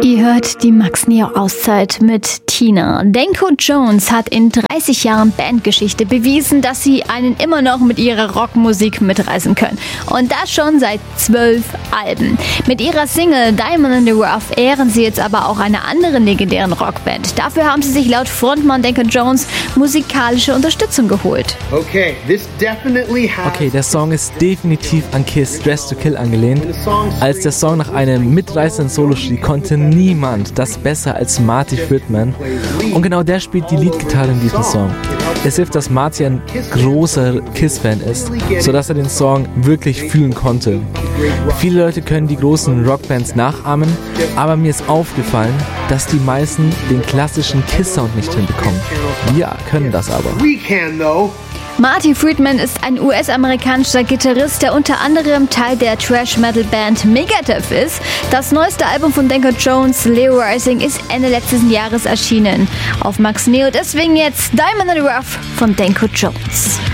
Ihr hört die Max Neo Auszeit mit Tina. Danko Jones hat in 30 Jahren Bandgeschichte bewiesen, dass sie einen immer noch mit ihrer Rockmusik mitreißen können. Und das schon seit 12 Alben. Mit ihrer Single Diamond in the Rough ehren sie jetzt aber auch einer anderen legendären Rockband. Dafür haben sie sich laut Frontmann Danko Jones musikalische Unterstützung geholt. Okay, der Song ist definitiv an Kiss Dressed to Kill angelehnt. Als der Song nach einem mitreißenden Solo schrie, konnte niemand das besser als Marty Friedman. Und genau der spielt die Leadgitarre in diesem Song. Es hilft, dass Marty ein großer Kiss-Fan ist, sodass er den Song wirklich fühlen konnte. Viele Leute können die großen Rockbands nachahmen, aber mir ist aufgefallen, dass die meisten den klassischen Kiss-Sound nicht hinbekommen. Wir können das aber. Marty Friedman ist ein US-amerikanischer Gitarrist, der unter anderem Teil der Thrash-Metal-Band Megadeth ist. Das neueste Album von Danko Jones, Leo Rising, ist Ende letzten Jahres erschienen. Auf Max Neo deswegen jetzt Diamond in the Rough von Danko Jones.